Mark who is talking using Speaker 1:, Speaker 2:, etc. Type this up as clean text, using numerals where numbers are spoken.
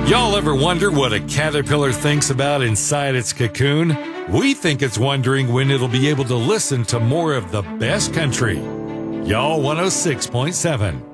Speaker 1: Y'all ever wonder what a caterpillar thinks about inside its cocoon? We think it's wondering when it'll be able to listen to more of the best country. Y'all 106.7.